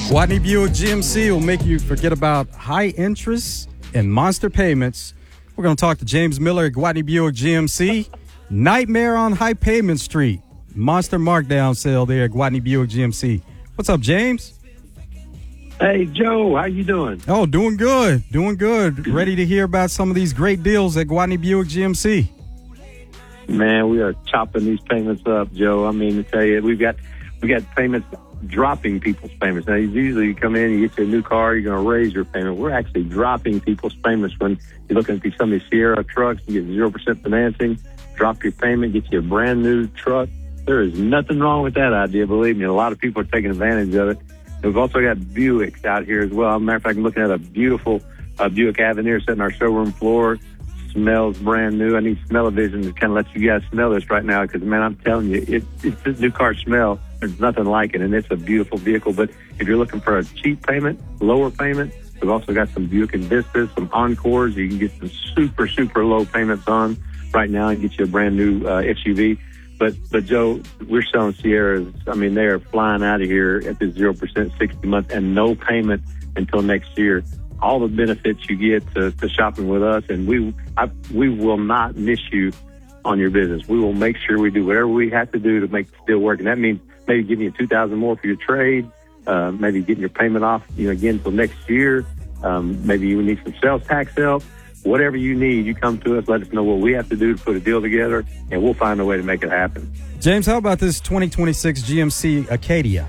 Gwatney Buick GMC will make you forget about high interest and monster payments. We're going to talk to James Miller at Gwatney Buick GMC. Nightmare on High Pavement Street. Monster markdown sale there at Gwatney Buick GMC. What's up, James? Hey, Joe. How you doing? Oh, doing good. Doing good. Ready to hear about some of these great deals at Gwatney Buick GMC. Man, we are chopping these payments up, Joe. I mean, to tell you, we got payments dropping people's payments. Now, usually you come in, you get you a new car, you're going to raise your payment. We're actually dropping people's payments when you're looking at some of these Sierra trucks. You get 0% financing, drop your payment, get you a brand new truck. There is nothing wrong with that idea, believe me. A lot of people are taking advantage of it. We've also got Buicks out here as well. As a matter of fact, I'm looking at a beautiful Buick Avenir sitting on our showroom floor. Smells brand new. I need smell-o-vision to kind of let you guys smell this right now because, man, I'm telling you, it's this new car smell. There's nothing like it, and it's a beautiful vehicle. But if you're looking for a cheap payment, lower payment, we've also got some Buick Envistas, some Encores. You can get some super, super low payments on right now and get you a brand new SUV. But Joe, we're selling Sierras. I mean, they are flying out of here at this 0% 60 months and no payment until next year. All the benefits you get to shopping with us, and we will not miss you on your business. We will make sure we do whatever we have to do to make the deal work. And that means maybe giving you $2,000 more for your trade, maybe getting your payment off, again, until next year. Maybe you need some sales tax help. Whatever you need, you come to us, let us know what we have to do to put a deal together, and we'll find a way to make it happen. James, how about this 2026 GMC Acadia?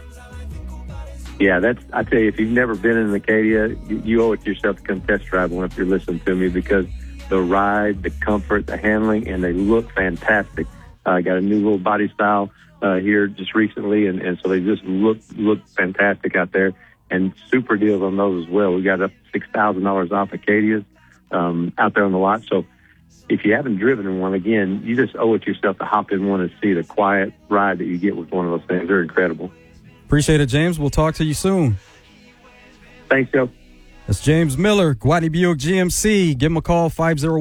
Yeah, I tell you, if you've never been in an Acadia, you owe it to yourself to come test drive one if you're listening to me, because the ride, the comfort, the handling, and they look fantastic. I got a new little body style here just recently, and so they just look fantastic out there, and super deals on those as well. We got up $6,000 off Acadias out there on the lot. So if you haven't driven in one, again, you just owe it to yourself to hop in one and see the quiet ride that you get with one of those things. They're incredible. Appreciate it, James. We'll talk to you soon. Thanks, Joe. That's James Miller, Gwatney Buick GMC. Give them a call,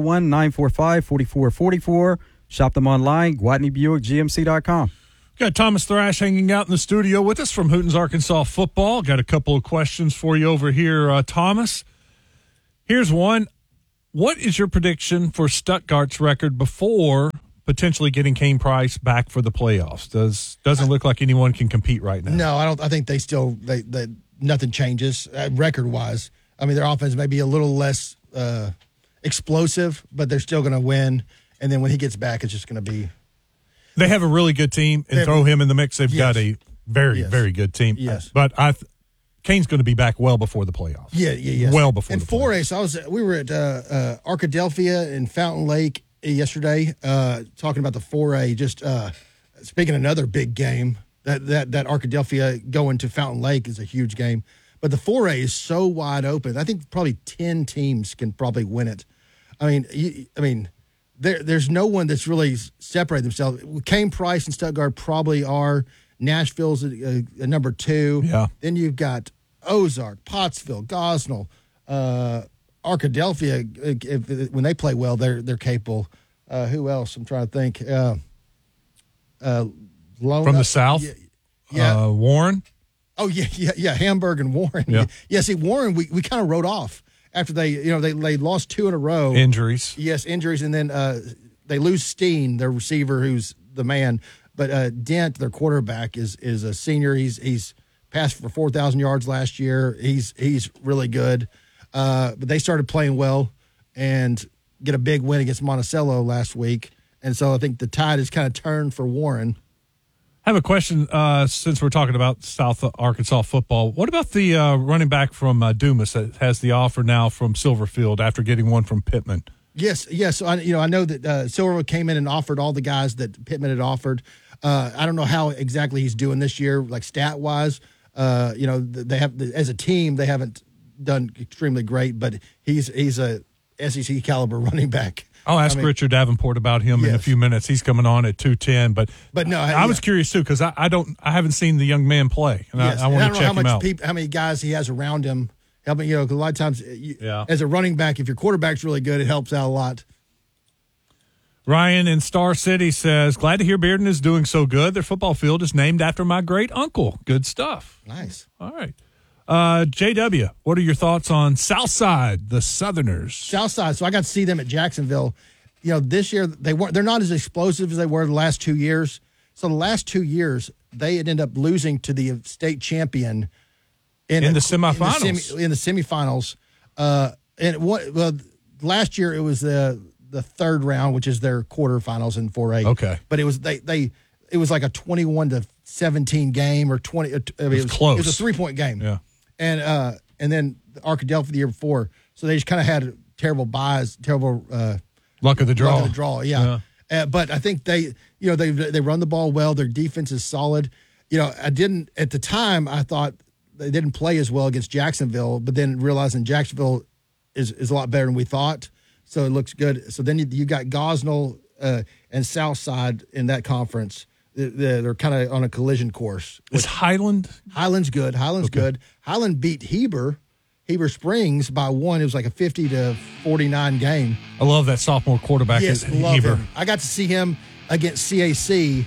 501-945-4444. Shop them online, GwatneyBuickGMC.com. Got Thomas Thrash hanging out in the studio with us from Hootens, Arkansas football. Got a couple of questions for you over here, Thomas. Here's one. What is your prediction for Stuttgart's record before potentially getting Kane Price back for the playoffs? Doesn't look like anyone can compete right now. No, I don't. I think they nothing changes record wise. I mean, their offense may be a little less explosive, but they're still going to win. And then when he gets back, it's just going to be. They have a really good team, and throw him in the mix. They've got a very, very good team. Yes, but Kane's going to be back well before the playoffs. Yeah. Well before and the playoffs. 4A, we were at Arkadelphia in Fountain Lake yesterday, talking about the 4A. Just speaking of another big game, that Arkadelphia going to Fountain Lake is a huge game. But the 4A is so wide open. I think probably 10 teams can probably win it. I mean, there's no one that's really separated themselves. Kane Price and Stuttgart probably are. Nashville's a number 2. Yeah. Then you've got Ozark, Pottsville, Gosnell, Arkadelphia. When they play well, they're capable. Who else? I'm trying to think. Lona, from the south. Yeah. Warren. Oh yeah. Hamburg and Warren. Yeah. See, Warren, we kind of wrote off after they lost 2 in a row. Injuries. Yes, injuries, and then they lose Steen, their receiver, who's the man. But Dent, their quarterback, is a senior. He's passed for 4,000 yards last year. He's really good. But they started playing well and get a big win against Monticello last week. And so I think the tide has kind of turned for Warren. I have a question since we're talking about South Arkansas football. What about the running back from Dumas that has the offer now from Silverfield after getting one from Pittman? Yes. I know that Silver came in and offered all the guys that Pittman had offered. I don't know how exactly he's doing this year, like stat wise. They have as a team they haven't done extremely great, but he's a SEC caliber running back. I'll ask Richard Davenport about him in a few minutes. He's coming on at 210, but no, I was curious too because I haven't seen the young man play, and I want to check him out. How many guys he has around him helping? Because a lot of times, as a running back, if your quarterback's really good, it helps out a lot. Ryan in Star City says, glad to hear Bearden is doing so good. Their football field is named after my great uncle. Good stuff. Nice. All right. JW, what are your thoughts on Southside, the Southerners? Southside. So I got to see them at Jacksonville. This year they're not as explosive as they were the last 2 years. So the last 2 years they had ended up losing to the state champion in the semifinals. In the semifinals. Last year it was the third round, which is their quarterfinals in 4A. Okay, but it was it was like a 21-17 game or 20. It was close. It was a 3-point game. Yeah, and then Arkadelphia the year before, so they just kind of had terrible buys, terrible luck of the draw. Luck of the draw, yeah. But I think they run the ball well. Their defense is solid. I didn't at the time. I thought they didn't play as well against Jacksonville, but then realizing Jacksonville is a lot better than we thought. So it looks good. So then you got Gosnell and Southside in that conference. They're kind of on a collision course. Is Highland? Highland's good. Good. Highland beat Heber Springs by 1. It was like a 50-49 game. I love that sophomore quarterback. Yes, love Heber. him. I got to see him against CAC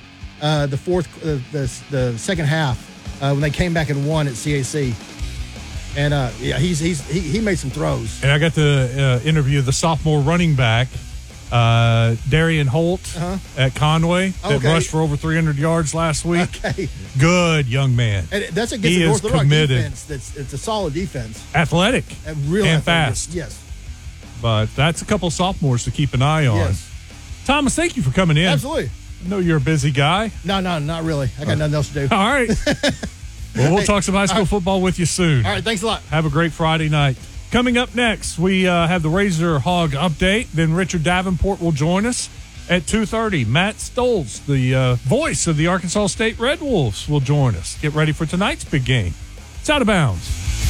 the second half when they came back and won at CAC. And he made some throws. And I got to interview the sophomore running back, Darian Holt at Conway that rushed for over 300 yards last week. Okay. Good young man. And that's against the North Little Rock defense. It's a solid defense. Athletic and real athletic. Fast. Yes. But that's a couple sophomores to keep an eye on. Yes. Thomas, thank you for coming in. Absolutely. I know you're a busy guy. No, not really. I got nothing else to do. All right. Well, we'll talk some high school football with you soon. All right, thanks a lot. Have a great Friday night. Coming up next, we have the Razor Hog update. Then Richard Davenport will join us at 2:30. Matt Stoles, the voice of the Arkansas State Red Wolves, will join us. Get ready for tonight's big game. It's Out of Bounds.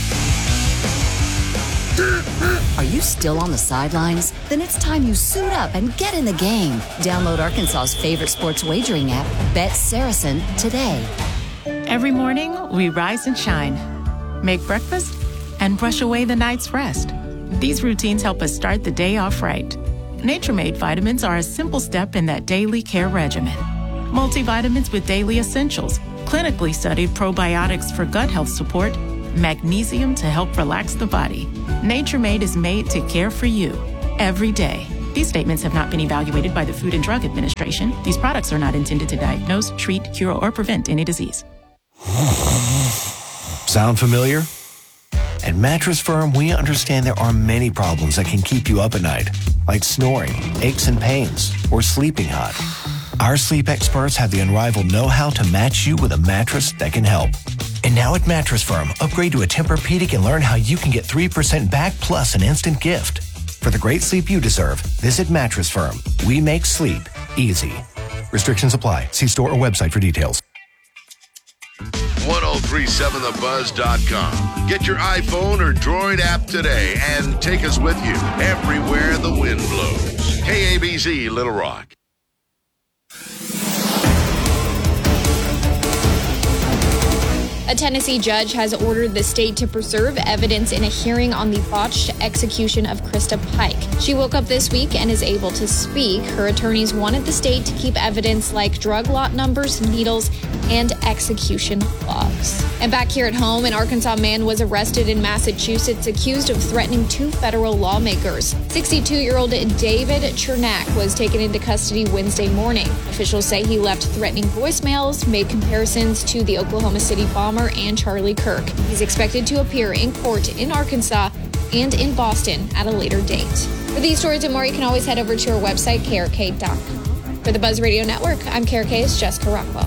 Are you still on the sidelines? Then it's time you suit up and get in the game. Download Arkansas's favorite sports wagering app, Bet Saracen, today. Every morning, we rise and shine, make breakfast, and brush away the night's rest. These routines help us start the day off right. Nature-Made vitamins are a simple step in that daily care regimen. Multivitamins with daily essentials, clinically studied probiotics for gut health support, magnesium to help relax the body. Nature-Made is made to care for you every day. These statements have not been evaluated by the Food and Drug Administration. These products are not intended to diagnose, treat, cure, or prevent any disease. Sound familiar? At Mattress Firm, we understand there are many problems that can keep you up at night, like snoring, aches and pains, or sleeping hot. Our sleep experts have the unrivaled know-how to match you with a mattress that can help. And now at Mattress Firm, upgrade to a Tempur-Pedic and learn how you can get 3% back plus an instant gift. For the great sleep you deserve, visit Mattress Firm. We make sleep easy. Restrictions apply. See store or website for details. 1037thebuzz.com. Get your iPhone or Droid app today and take us with you everywhere the wind blows. KABZ Little Rock. A Tennessee judge has ordered the state to preserve evidence in a hearing on the botched execution of Krista Pike. She woke up this week and is able to speak. Her attorneys wanted the state to keep evidence like drug lot numbers, needles, and execution logs. And back here at home, an Arkansas man was arrested in Massachusetts accused of threatening 2 federal lawmakers. 62-year-old David Chernak was taken into custody Wednesday morning. Officials say he left threatening voicemails, made comparisons to the Oklahoma City bomber and Charlie Kirk. He's expected to appear in court in Arkansas and in Boston at a later date. For these stories and more, you can always head over to our website, krk.com. For the Buzz Radio Network, I'm KRK's Jessica Rockwell.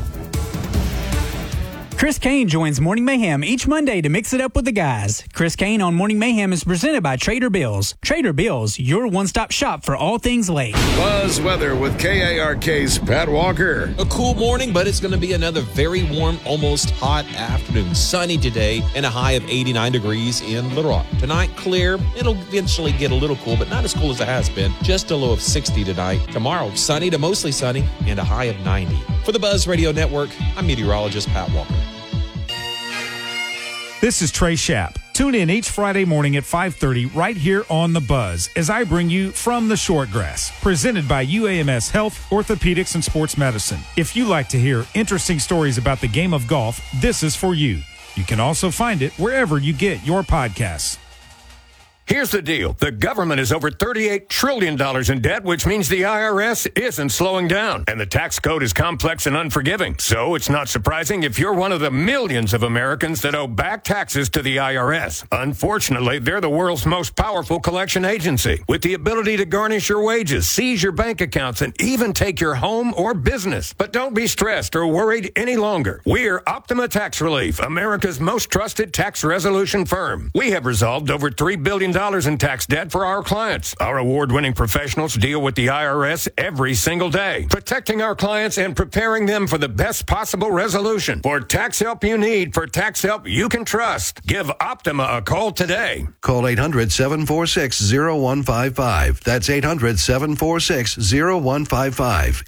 Chris Kane joins Morning Mayhem each Monday to mix it up with the guys. Chris Kane on Morning Mayhem is presented by Trader Bill's. Trader Bill's, your one-stop shop for all things lake. Buzz weather with KARK's Pat Walker. A cool morning, but it's going to be another very warm, almost hot afternoon. Sunny today and a high of 89 degrees in Little Rock. Tonight, clear. It'll eventually get a little cool, but not as cool as it has been. Just a low of 60 tonight. Tomorrow, sunny to mostly sunny and a high of 90. For the Buzz Radio Network, I'm meteorologist Pat Walker. This is Trey Schapp. Tune in each Friday morning at 5:30 right here on The Buzz as I bring you From the Shortgrass, presented by UAMS Health, Orthopedics, and Sports Medicine. If you like to hear interesting stories about the game of golf, this is for you. You can also find it wherever you get your podcasts. Here's the deal. The government is over $38 trillion in debt, which means the IRS isn't slowing down. And the tax code is complex and unforgiving. So it's not surprising if you're one of the millions of Americans that owe back taxes to the IRS. Unfortunately, they're the world's most powerful collection agency, with the ability to garnish your wages, seize your bank accounts, and even take your home or business. But don't be stressed or worried any longer. We're Optima Tax Relief, America's most trusted tax resolution firm. We have resolved over $3 billion in tax debt for our clients. Our award-winning professionals deal with the IRS every single day, protecting our clients and preparing them for the best possible resolution. For tax help you need, for tax help you can trust, give Optima a call today. Call 800-746-0155. That's 800-746-0155.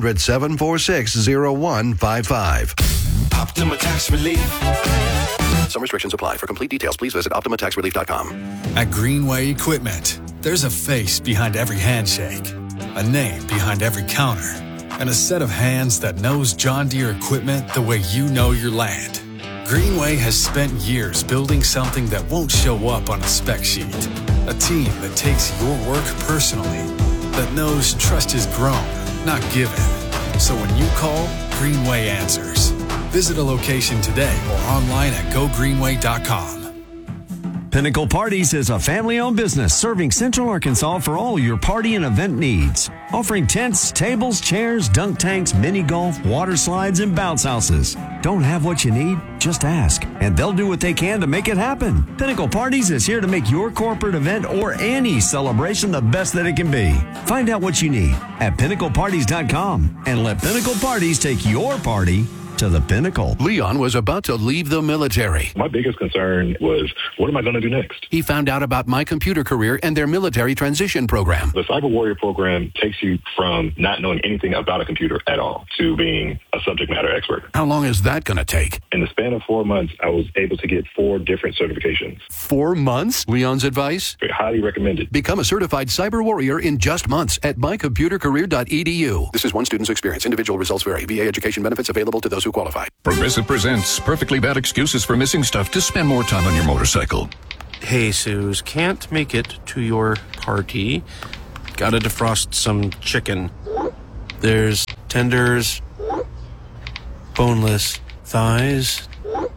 800-746-0155. Optima Tax Relief. Some restrictions apply. For complete details, please visit OptimaTaxRelief.com. At Greenway Equipment, there's a face behind every handshake, a name behind every counter, and a set of hands that knows John Deere equipment the way you know your land. Greenway has spent years building something that won't show up on a spec sheet. A team that takes your work personally, that knows trust is grown, not given. So when you call, Greenway answers. Visit a location today or online at gogreenway.com. Pinnacle Parties is a family-owned business serving Central Arkansas for all your party and event needs. Offering tents, tables, chairs, dunk tanks, mini golf, water slides, and bounce houses. Don't have what you need? Just ask, and they'll do what they can to make it happen. Pinnacle Parties is here to make your corporate event or any celebration the best that it can be. Find out what you need at pinnacleparties.com and let Pinnacle Parties take your party to the pinnacle. Leon was about to leave the military. My biggest concern was, what am I going to do next? He found out about My Computer Career and their military transition program. The Cyber Warrior program takes you from not knowing anything about a computer at all to being a subject matter expert. How long is that going to take? In the span of 4 months, I was able to get 4 different certifications. 4 months? Leon's advice? Highly recommended. Become a certified cyber warrior in just months at mycomputercareer.edu. This is one student's experience. Individual results vary. VA education benefits available to those who qualify. Progressive presents Perfectly Bad Excuses for Missing Stuff to Spend More Time on Your Motorcycle. Hey, Suze, can't make it to your party. Gotta defrost some chicken. There's tenders, boneless thighs.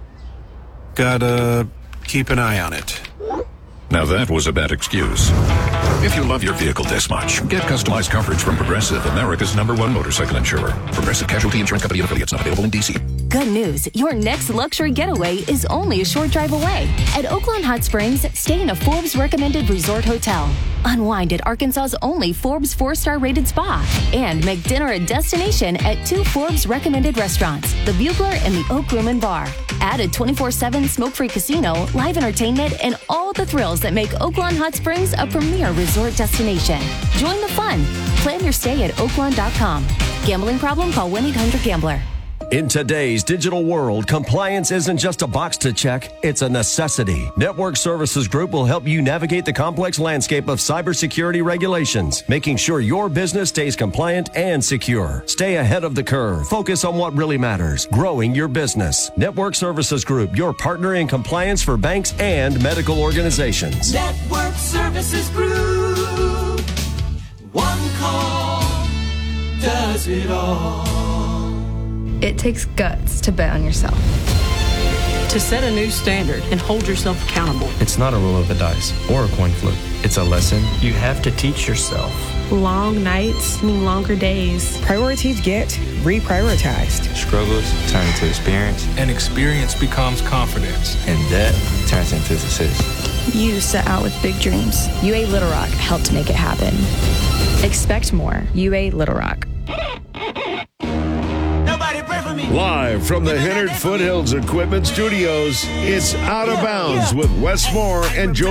Gotta keep an eye on it. Now that was a bad excuse. If you love your vehicle this much, get customized coverage from Progressive, America's #1 motorcycle insurer. Progressive Casualty Insurance Company and affiliates, not available in D.C. Good news, your next luxury getaway is only a short drive away. At Oaklawn Hot Springs, stay in a Forbes recommended resort hotel. Unwind at Arkansas's only Forbes 4-star rated spa. And make dinner a destination at 2 Forbes recommended restaurants, the Bugler and the Oak Room and Bar. Add a 24/7 smoke-free casino, live entertainment, and all the thrills that make Oaklawn Hot Springs a premier resort destination. Join the fun. Plan your stay at oaklawn.com. Gambling problem? Call 1-800-GAMBLER. In today's digital world, compliance isn't just a box to check, it's a necessity. Network Services Group will help you navigate the complex landscape of cybersecurity regulations, making sure your business stays compliant and secure. Stay ahead of the curve. Focus on what really matters, growing your business. Network Services Group, your partner in compliance for banks and medical organizations. Network Services Group. One call does it all. It takes guts to bet on yourself. To set a new standard and hold yourself accountable. It's not a roll of the dice or a coin flip. It's a lesson you have to teach yourself. Long nights mean longer days. Priorities get reprioritized. Struggles turn into experience. And experience becomes confidence. And that turns into success. You set out with big dreams. UA Little Rock helped make it happen. Expect more. UA Little Rock. Live from the Hennard Foothills Equipment Studios, it's Out of Bounds with Wes Moore and Joe